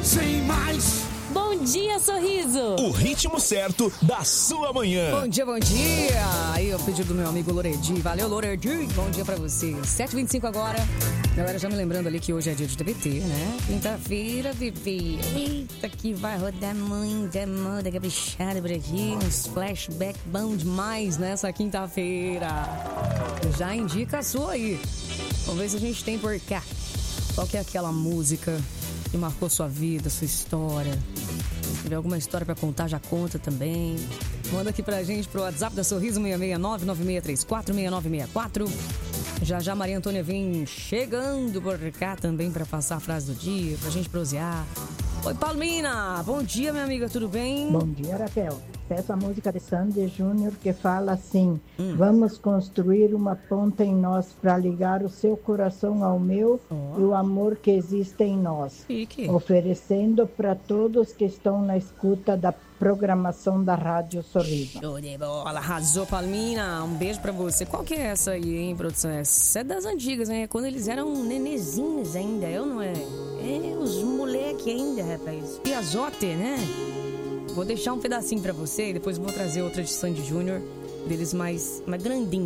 sem mais. Bom dia, Sorriso! O ritmo certo da sua manhã. Bom dia, bom dia! Aí, o pedido do meu amigo Loredi. Valeu, Loredi! Bom dia pra você. 7h25 agora. Galera, já me lembrando ali que hoje é dia de TBT, né? Quinta-feira, bebê. Eita, que vai rodar muita moda caprichada por aqui. Uns flashback bom demais nessa quinta-feira. Já indica a sua aí. Vamos ver se a gente tem por cá. Qual que é aquela música que marcou sua vida, sua história? Se tiver alguma história pra contar, já conta também. Manda aqui pra gente pro WhatsApp da Sorriso 669-9634-6964. Já Maria Antônia vem chegando por cá também pra passar a frase do dia, pra gente prosear. Oi, Palmina! Bom dia, minha amiga, tudo bem? Bom dia, Raquel. Peço a música de Sandy Júnior que fala assim: vamos construir uma ponte em nós para ligar o seu coração ao meu e o amor que existe em nós. Fique. Oferecendo para todos que estão na escuta da programação da Rádio Sorriso. Show de bola, arrasou, Palmina. Um beijo pra você. Qual que é essa aí, hein, produção? Essa é das antigas, né? Quando eles eram nenezinhos ainda, eu não é? É, os moleque ainda, rapaz. Piazote, né? Vou deixar um pedacinho pra você e depois vou trazer outra de Sandy Júnior, deles mais grandinho.